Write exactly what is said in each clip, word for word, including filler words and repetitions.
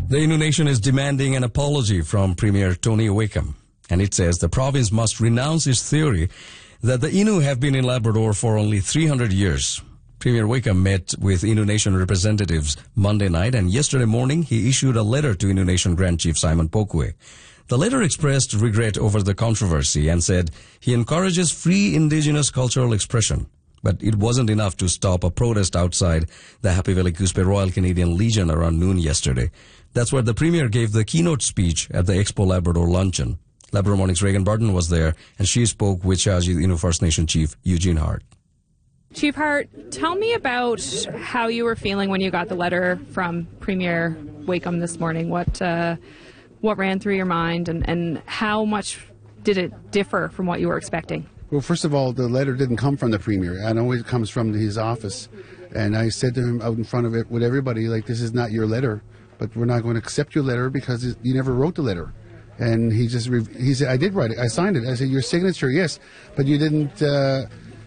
The Innu Nation is demanding an apology from Premier Tony Wakeham, and it says the province must renounce its theory that the Innu have been in Labrador for only three hundred years. Premier Wakeham met with Innu Nation representatives Monday night, and yesterday morning he issued a letter to Innu Nation Grand Chief Simon Pokue. The letter expressed regret over the controversy and said he encourages free indigenous cultural expression. But it wasn't enough to stop a protest outside the Happy Valley Cuspe Royal Canadian Legion around noon yesterday. That's where the Premier gave the keynote speech at the Expo Labrador luncheon. Labrador Morning's Reagan Barton was there, and she spoke with Shaji Innu First Nation Chief Eugene Hart. Chief Hart, tell me about how you were feeling when you got the letter from Premier Wakeham this morning. What uh, what ran through your mind, and, and how much did it differ from what you were expecting? Well, first of all, the letter didn't come from the Premier. I know it comes from his office. And I said to him out in front of it with everybody, like, this is not your letter, but we're not going to accept your letter because you never wrote the letter. And he just, he said, I did write it. I signed it. I said, your signature, yes, but you didn't, uh,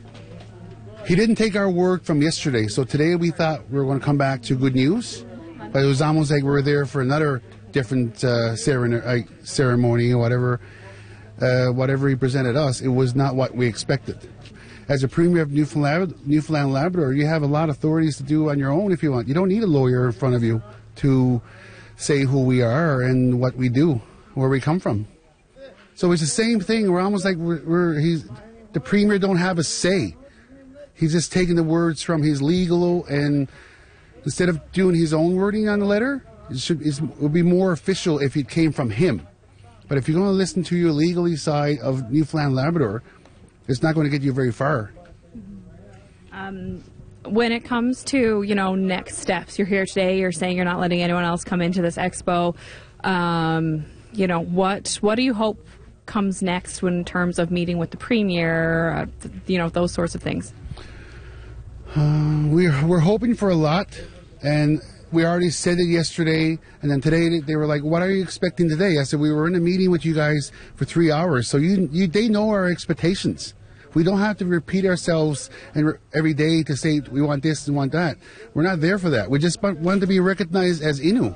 he didn't take our word from yesterday. So today we thought we were going to come back to good news, but it was almost like we were there for another different uh, ceremony, ceremony or whatever. Uh, whatever he presented us, it was not what we expected. As a Premier of Newfoundland, Newfoundland Labrador, you have a lot of authorities to do on your own if you want. You don't need a lawyer in front of you to say who we are and what we do, where we come from. So it's the same thing. We're almost like we're, we're he's the Premier don't have a say. He's just taking the words from his legal, and instead of doing his own wording on the letter, it should it would be more official if it came from him. But if you're going to listen to your legally side of Newfoundland Labrador, it's not going to get you very far. Um, when it comes to, you know, next steps, you're here today, you're saying you're not letting anyone else come into this expo. Um, you know, what what do you hope comes next in terms of meeting with the Premier, uh, you know, those sorts of things? Uh, we're, we're hoping for a lot, and we already said it yesterday, and then today they were like, what are you expecting today? I said, we were in a meeting with you guys for three hours, so you, you they know our expectations. We don't have to repeat ourselves and every day to say we want this and want that. We're not there for that. We just want to be recognized as Innu.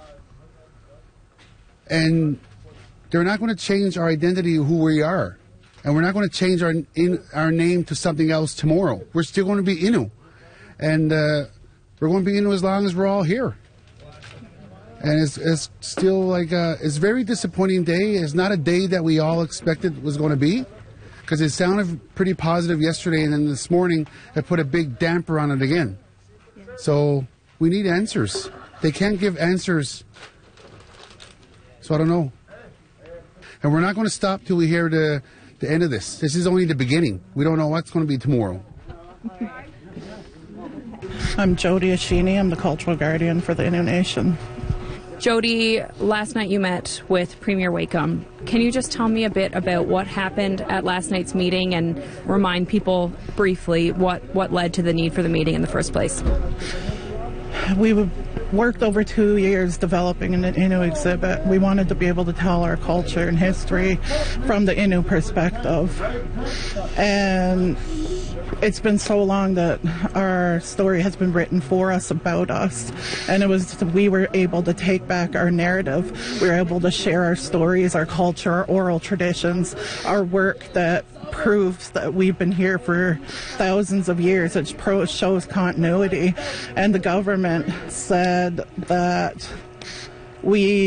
And they're not going to change our identity of who we are. And we're not going to change our, in, our name to something else tomorrow. We're still going to be Innu. And uh, we're going to be Innu as long as we're all here. And it's, it's still like, a, it's a very disappointing day. It's not a day that we all expected was going to be, because it sounded pretty positive yesterday, and then this morning it put a big damper on it again. So we need answers. They can't give answers. So I don't know. And we're not going to stop till we hear the, the end of this. This is only the beginning. We don't know what's going to be tomorrow. I'm Jody Ashini. I'm the cultural guardian for the Innu Nation. Jody, last night you met with Premier Wakeham. Can you just tell me a bit about what happened at last night's meeting and remind people briefly what, what led to the need for the meeting in the first place? We worked over two years developing an Innu exhibit. We wanted to be able to tell our culture and history from the Innu perspective. And it's been so long that our story has been written for us, about us, and it was we were able to take back our narrative. We were able to share our stories, our culture, our oral traditions, our work that proves that we've been here for thousands of years. It pro- shows continuity, and the government said that we